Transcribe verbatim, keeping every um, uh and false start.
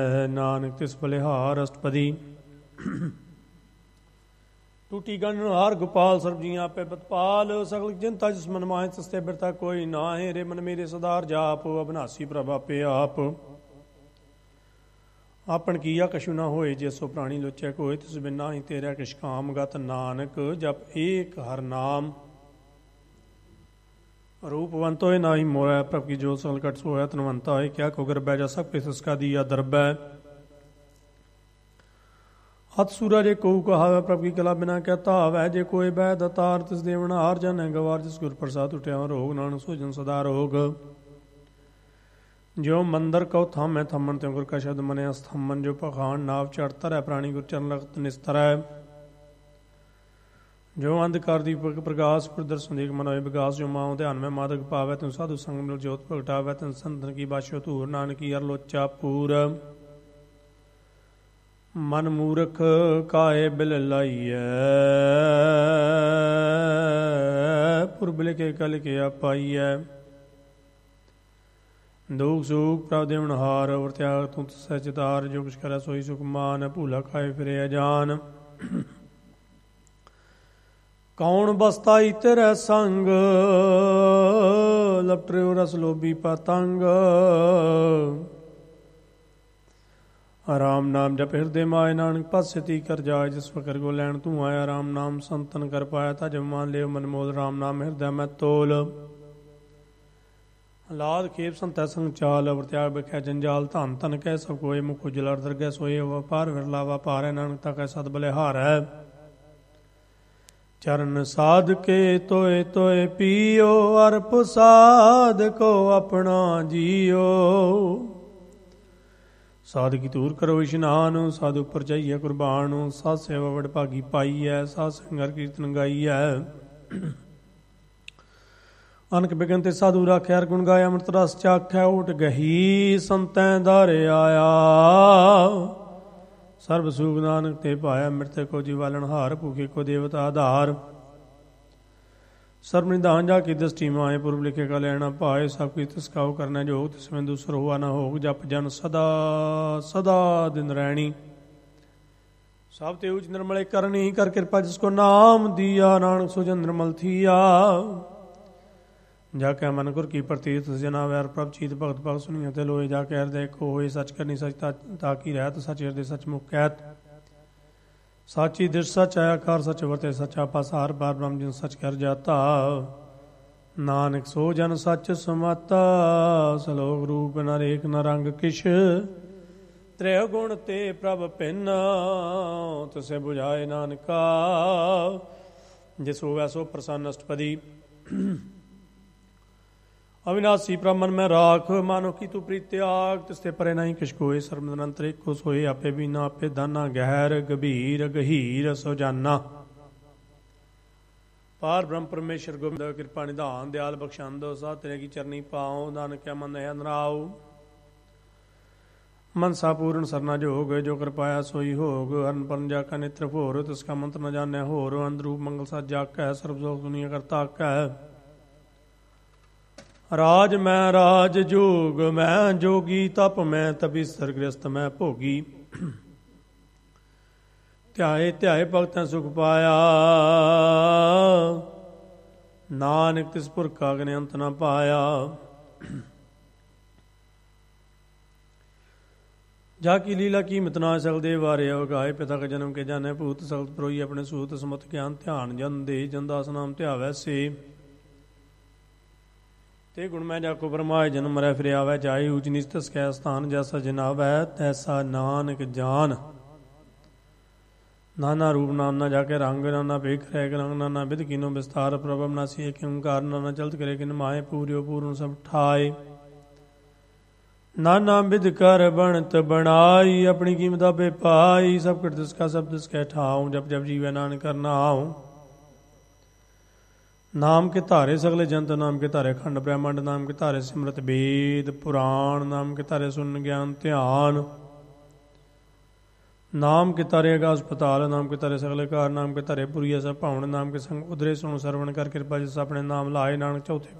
ਨਾਨਕ ਤਿਸ ਬਲਿਹਾਰ ਅਸ਼ਟਪਦੀ। ਟੂਟੀ ਗਣਹਾਰ ਗੋਪਾਲ ਸਰਬ ਜੀਆਂ ਆਪੇ ਬਤਪਾਲ। ਸਗਲ ਜਿਨਤਾ ਜਿਸ ਮਨ ਮਾਹਿ ਤਿਸ ਤੇ ਬਿਰਤਾ ਕੋਈ ਨਾਹਿ। ਰੇ ਮਨ ਮੇਰੇ ਸਦਾਰ ਜਾਪ ਅਬਨਾਸੀ ਪ੍ਰਭ ਆਪੇ ਆਪ। ਆਪਣ ਕੀਆ ਕਛੂ ਨਾ ਹੋਏ ਜੇ ਸੋ ਪ੍ਰਾਣੀ ਲੋਚੈ ਕੋਇ। ਤਿਸ ਬਿਨਾ ਹੀ ਤੇਰਾ ਕਿਛ ਕਾਮ ਗਤ ਨਾਨਕ ਜਪ ਏਕ ਹਰ ਨਾਮ। रूपवंत होए ना ही मोरा प्रभ की जो संकट सोया तनवंता है। क्या को गर्भ जा सब किस उसका दिया दरब है। हथ सूरज को कहावे प्रभ की कला बिना कहता वह जे कोई बह दतार तिस देवन हार जन गवार। जिस गुर प्रसाद उठ्या रोग नानक सोजन सदा रोग। जो मंदिर कहो थामै थमन त्यों गुर का शब्द मने अस्थमन। जो पखान नाव चढ़तर है प्राणी गुर चरण लखत निस्तर है। जो अंधकार दीपक प्रकाश प्रदर्शन देख मन होए विकास। जो माओ ध्यान में मादक पावै तुम साधु संग मिल जोत प्रगटावै। तन संतन की बाशो धूर नानकी हर लोचा पूर। मन मूर्ख काहे बिल लाइए पुरबिल के कल के पाइए। दुख सुख प्रभ देवन हार और त्याग तुम सचतार। जो कुछ करे सोई सुख मान भूला खाए फिरे अजान। कौन बसताई तेरे संग लपटे रस लोभी पतंग। राम नाम जप हृदय माय नानक पासती कर जाय। जिस फकर को लैन तू आया राम नाम संतन कर पाया। था जब मान ले मन मोल राम नाम हृदय में तोल। लाद खेप संत संग चाल अवर त्याग बख्या जंजाल। धन तन कह सब कोय मुख उजल दरगह सोए। व्यापार विरला व्यापार है नानक तक सद बलिहार है। चरण साध के तोए तोए पियो अर्प साध को अपना जियो। साध की दूर करो इशनान साधु पर जाइए कुर्बान। साध सेवा वड भागी पाई है साध संगर कीर्तन गाई है। अनक बिगन ते साधु राख्या हर गुण गाया। अमृत रस चाख्या उठ गही संतैं दारे आया। सर्व सुख नानक ते पाया। मृतक को जीवालन हार भूखे को देवता आधार। सर्व निधान जाकी दृष्टि माए पूर्व लिखे का लेना पाए। सब की तिसकाओ करना जोग तिसमें दूसर हुआ न होग। जप जन सदा सदा दिन रैणी। सब ते उच निर्मले करनी कर कृपा जिसको नाम दिया। नानक सुजन निर्मल थिया जाके मन गुर की प्रतीत जना वैर प्रभ चीत भगत भग सुनिया ते लोए। जाके हृदय को होए सच करनी सच ताकि रहत। सच हृदय सच मुख कहत। साची दृश सच आकार सच वर्ते सचा पासार। बार ब्रह्म जिन सच कर जाता। नानक सो जन सच समाता। सलोक रूप न रेख न रंग किश। त्रय गुण ते प्रभ भिन्न तुसे बुझाए नानका। जिस होवै सो प्रसन्न अष्टपदी। अविनाशी ब्राह्मण में राख मानो की तू प्रीत त्याग। तिसते परे नहीं किश कोय। सर्व निरंतर एको सोए आपे बीना आपे दाना। गहर गभीर गहीर सो जाना। पार ब्रह्म परमेश्वर गोबिंद कृपा निधान दयाल बख्शंद। सा तेरे की चरनी पाओ नानक क्या मन है नराओ। मनसा पूर्ण सरना जोग जो कर पाया सोई होग। हरन परन जाका नेत्र भोर तिसका मंत्र न जाने होर। अंदरूप मंगल सा जाक है सर्व जोग दुनिया करता है। राज मैं राज जोग मैं जोगी। तप मैं तपी सरग्रस्त मैं भोगी। ध्याए ध्याए भगत सुख पाया। नानक तिस पुरख अग्नि अंत न पाया। जाकी लीला कीमत ना सकल दे वारे अवगाए। पिता का जन्म के जाने भूत सगल परोई। अपने सूत समत ज्ञान ध्यान जन दे। जन दास नाम ध्यावै से। ते गुण मैं जाको बरमाए जन्म मरै फिर आवै जाए। ऊच नीच तिस कै स्थान जैसा जिनावै तैसा नानक जान। नाना रूप नाना जाके रंग। नाना भेख रैग रंग। नाना विध किनो विस्तार। प्रभ अविनाशी एक ओंकार। नाना चलत करे किन माहे। पूर्यो पूर्ण सब ठाए। नाना विध कर बनत बनाई। अपनी कीमत आपे पाई। सब कर तिसका सब तिसकै ठाऊं। जप जप जीवै नानक करना आऊं। नाम के धारे सगले जंत। नाम के धारे खंड ब्रह्मांड। नाम के धारे सिमरत वेद पुराण। नाम के धारे सुन ज्ञान ध्यान। नाम के तारे आगास पताल। नाम के तारे सगले कार। नाम के तारे पुरिया सब भावण। नाम के संग उदरे सुन सरवण कर कृपा जिस अपने नाम लाए। नानक चौथे